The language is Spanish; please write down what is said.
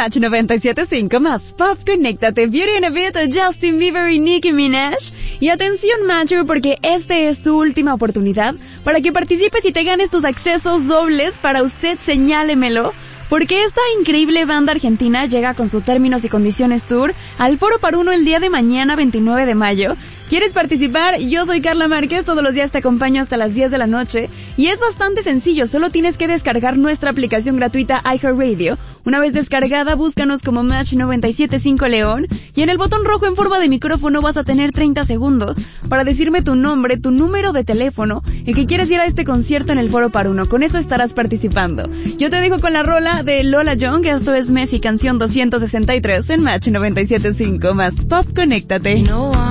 Match 97.5 más Pop, conéctate. Beauty and a Bit, Justin Bieber y Nicki Minaj. Y atención, Matcher, porque esta es tu última oportunidad para que participes y te ganes tus accesos dobles. Para usted, señálemelo, porque esta increíble banda argentina llega con su Términos y Condiciones Tour al Foro Paruno el día de mañana, 29 de mayo. ¿Quieres participar? Yo soy Carla Márquez, todos los días te acompaño hasta las 10 de la noche. Y es bastante sencillo, solo tienes que descargar nuestra aplicación gratuita iHeartRadio. Una vez descargada, búscanos como Match 97.5 León. Y en el botón rojo en forma de micrófono vas a tener 30 segundos para decirme tu nombre, tu número de teléfono y que quieres ir a este concierto en el Foro Paruno. Con eso estarás participando. Yo te dejo con la rola de Lola Young, esto es Messi, canción 263 en Match 97.5 más Pop, conéctate.